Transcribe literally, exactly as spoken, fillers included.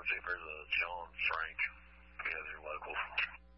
see if there's a John Frank. Yeah, they're local.